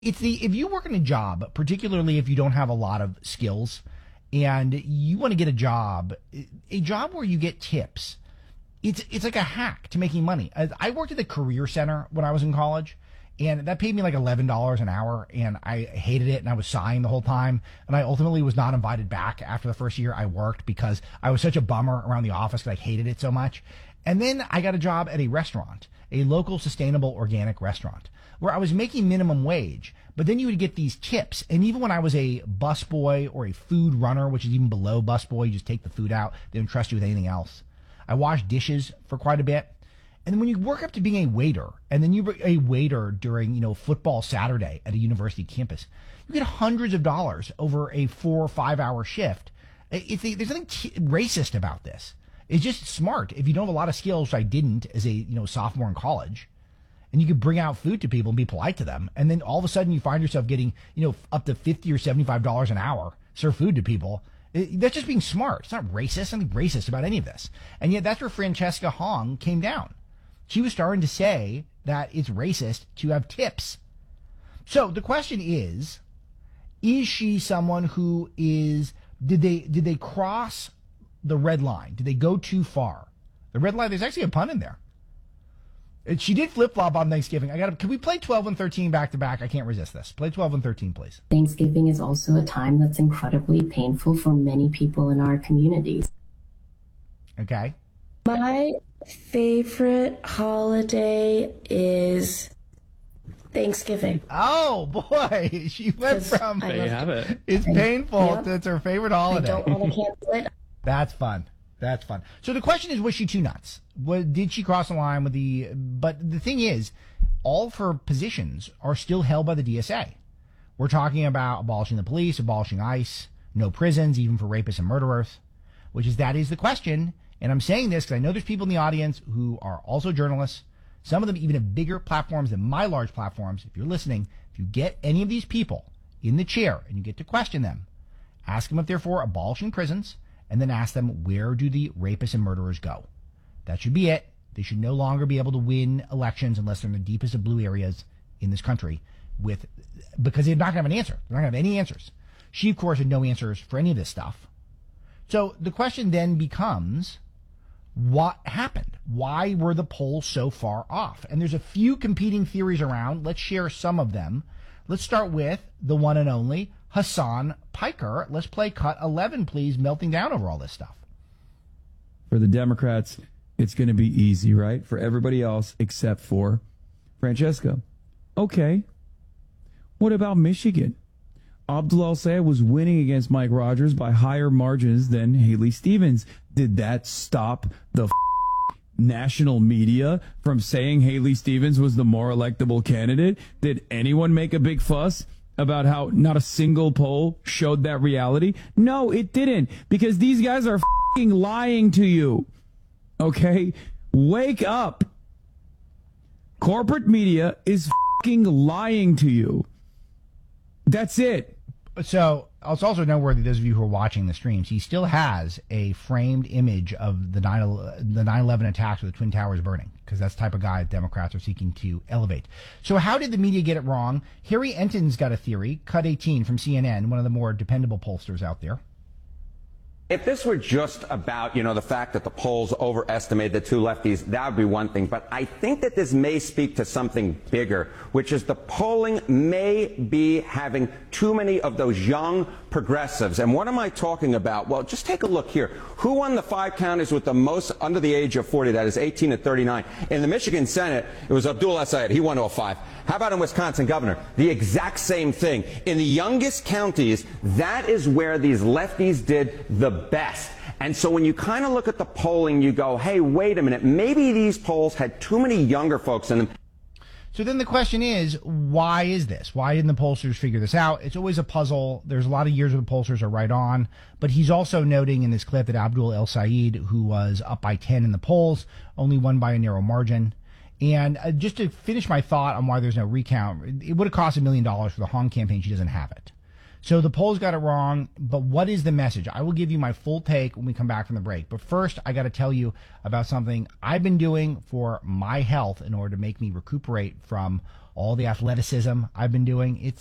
If you work in a job, particularly if you don't have a lot of skills and you want to get a job where you get tips, it's like a hack to making money. I worked at the Career Center when I was in college, and that paid me like $11 an hour, and I hated it, and I was sighing the whole time, and I ultimately was not invited back after the first year I worked because I was such a bummer around the office because I hated it so much. And then I got a job at a restaurant, a local sustainable organic restaurant, where I was making minimum wage, but then you would get these tips. And even when I was a busboy or a food runner, which is even below busboy, you just take the food out, they don't trust you with anything else. I washed dishes for quite a bit. And then when you work up to being a waiter, and then you're a waiter during, football Saturday at a university campus, you get hundreds of dollars over a 4 or 5 hour shift. There's nothing racist about this. It's just smart. If you don't have a lot of skills, which I didn't as a sophomore in college, and you could bring out food to people and be polite to them, and then all of a sudden you find yourself getting up to $50 or $75 an hour, serve food to people. That's just being smart. It's not racist. Nothing racist about any of this. And yet that's where Francesca Hong came down. She was starting to say that it's racist to have tips. So the question is she someone who did they cross the red line? Did they go too far? The red line, there's actually a pun in there. She did flip-flop on Thanksgiving. Can we play 12 and 13 back to back? I can't resist this. Play 12 and 13, please. Thanksgiving is also a time that's incredibly painful for many people in our communities. Okay. My favorite holiday is Thanksgiving. Oh, boy. She went from there you have it. It's painful to it's her favorite holiday. I don't want to cancel it. That's fun. That's fun. So the question is, was she too nuts? Did she cross the line with but the thing is, all of her positions are still held by the DSA. We're talking about abolishing the police, abolishing ICE, no prisons, even for rapists and murderers, that is the question. And I'm saying this because I know there's people in the audience who are also journalists. Some of them even have bigger platforms than my large platforms. If you're listening, if you get any of these people in the chair and you get to question them, ask them if they're for abolishing prisons, and then ask them, where do the rapists and murderers go? That should be it. They should no longer be able to win elections unless they're in the deepest of blue areas in this country because they're not going to have an answer. They're not going to have any answers. She, of course, had no answers for any of this stuff. So the question then becomes, what happened? Why were the polls so far off? And there's a few competing theories around. Let's share some of them. Let's start with the one and only Hassan Piker. Let's play cut 11, please, melting down over all this stuff. For the Democrats, it's going to be easy, right? For everybody else except for Francesca. Okay. What about Michigan? Abdul El-Sayed was winning against Mike Rogers by higher margins than Haley Stevens. Did that stop the national media from saying Haley Stevens was the more electable candidate? Did anyone make a big fuss about how not a single poll showed that reality? No, it didn't, because these guys are lying to you. Okay? Wake up. Corporate media is lying to you. That's it. So it's also noteworthy, those of you who are watching the streams, he still has a framed image of the 9/11 attacks with the Twin Towers burning, because that's the type of guy Democrats are seeking to elevate. So how did the media get it wrong? Harry Enton's got a theory, cut 18 from CNN, one of the more dependable pollsters out there. If this were just about, the fact that the polls overestimate the two lefties, that would be one thing. But I think that this may speak to something bigger, which is the polling may be having too many of those young progressives. And what am I talking about? Well, just take a look here. Who won the 5 counties with the most under the age of 40? That is 18 to 39. In the Michigan Senate, it was Abdul El-Sayed. He won all 5. How about in Wisconsin, Governor? The exact same thing. In the youngest counties, that is where these lefties did the best. And so when you kind of look at the polling, you go, hey, wait a minute, maybe these polls had too many younger folks in them. So then the question is, why is this? Why didn't the pollsters figure this out? It's always a puzzle. There's a lot of years where the pollsters are right on. But he's also noting in this clip that Abdul El-Sayed, who was up by 10 in the polls, only won by a narrow margin. And just to finish my thought on why there's no recount, it would have cost $1 million for the Hong campaign. She doesn't have it. So the polls got it wrong, but what is the message? I will give you my full take when we come back from the break. But first, I got to tell you about something I've been doing for my health in order to make me recuperate from all the athleticism I've been doing.